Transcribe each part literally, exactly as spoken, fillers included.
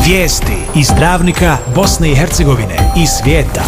Vijesti iz Travnika, Bosne i Hercegovine i svijeta.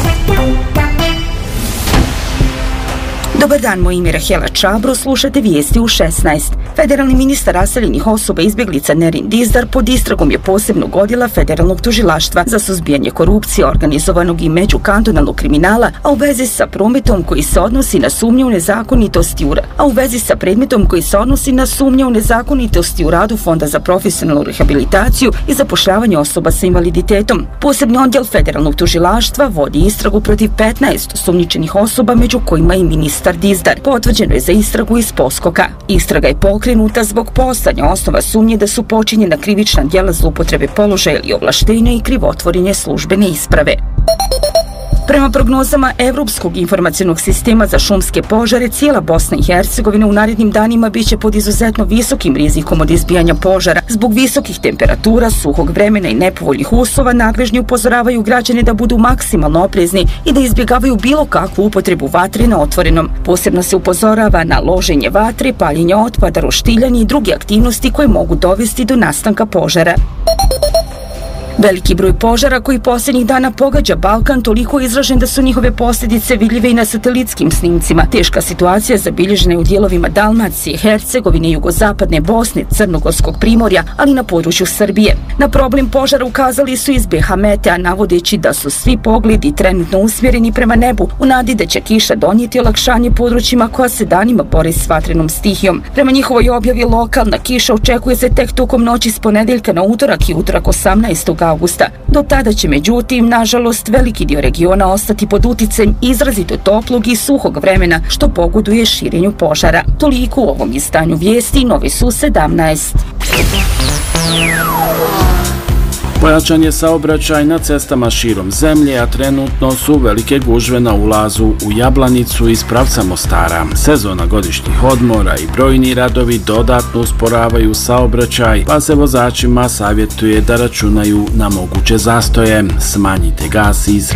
Dobar dan, moje ime je Rahela Čabro, slušate vijesti u šesnaest. Federalni ministar raseljenih osoba izbjeglica Nerin Dizdar pod istragom je posebnog odjela Federalnog tužilaštva za suzbijanje korupcije, organizovanog i međukantonalnog kriminala, a u vezi sa prometom koji se odnosi na sumnje u nezakonitosti u a u vezi sa predmetom koji se odnosi na sumnje u nezakonitosti u radu Fonda za profesionalnu rehabilitaciju i zapošljavanje osoba sa invaliditetom. Posebni odjel Federalnog tužilaštva vodi istragu protiv petnaest sumnjičenih osoba, među kojima i ministar Dizdar. Potvrđeno je za istragu iz Poskoka. Istraga je pokrenuta zbog postojanja osnova sumnje da su počinjena krivična djela zloupotrebe položaja ili ovlaštenja i krivotvorenje službene isprave. Prema prognozama Evropskog informacionog sistema za šumske požare, cijela Bosna i Hercegovina u narednim danima biće pod izuzetno visokim rizikom od izbijanja požara. Zbog visokih temperatura, suhog vremena i nepovoljnih uslova, nadležni upozoravaju građane da budu maksimalno oprezni i da izbjegavaju bilo kakvu upotrebu vatre na otvorenom. Posebno se upozorava na loženje vatre, paljenje otpada, roštiljanje i druge aktivnosti koje mogu dovesti do nastanka požara. Veliki broj požara koji posljednjih dana pogađa Balkan toliko je izražen da su njihove posljedice vidljive i na satelitskim snimcima. Teška situacija zabilježena je u dijelovima Dalmacije, Hercegovine, jugozapadne Bosne, Crnogorskog primorja, ali i na području Srbije. Na problem požara ukazali su iz B H Metea, navodeći da su svi pogledi trenutno usmjereni prema nebu u nadi da će kiša donijeti olakšanje područjima koja se danima bore s vatrenom stihijom. Prema njihovoj objavi, lokalna kiša očekuje se tek tokom noći s ponedeljka na utorak i utorak osamnaestog augusta. Do tada će, međutim, nažalost, veliki dio regiona ostati pod uticajem izrazito toplog i suhog vremena, što pogoduje širenju požara. Toliko u ovom izdanju vijesti, Novi su sedamnaest. Pojačan je saobraćaj na cestama širom zemlje, a trenutno su velike gužve na ulazu u Jablanicu iz pravca Mostara. Sezona godišnjih odmora i brojni radovi dodatno usporavaju saobraćaj, pa se vozačima savjetuje da računaju na moguće zastoje. Smanjite gas iz